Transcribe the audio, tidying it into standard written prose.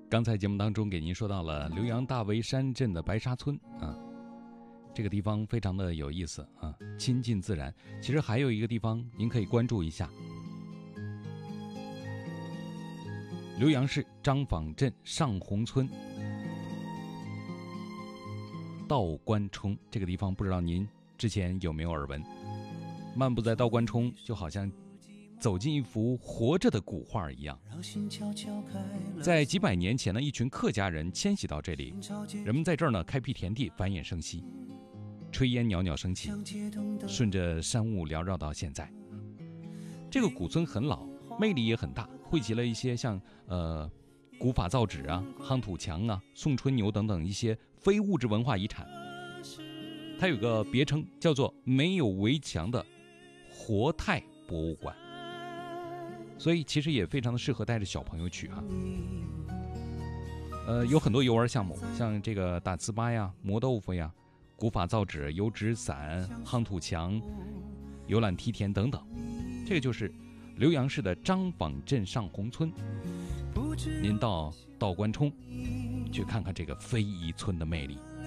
刚才节目当中给您说到了浏阳大围山镇的白沙村啊，这个地方非常的有意思啊，亲近自然。其实还有一个地方您可以关注一下，浏阳市张坊镇上红村道观冲，这个地方不知道您之前有没有耳闻。漫步在道观冲，就好像走进一幅活着的古画一样。在几百年前呢，一群客家人迁徙到这里，人们在这儿呢开辟田地，繁衍生息，炊烟袅袅升起，顺着山雾缭绕到现在。这个古村很老，魅力也很大，汇集了一些像古法造纸啊、夯土墙啊、宋春牛等等一些非物质文化遗产。它有个别称叫做没有围墙的活态博物馆，所以其实也非常的适合带着小朋友去啊。有很多游玩项目，像这个打糍粑呀、磨豆腐呀、古法造纸、油纸伞、夯土墙、游览梯田等等。这个就是浏阳市的张坊镇上红村。您到道观冲去看看这个非遗村的魅力。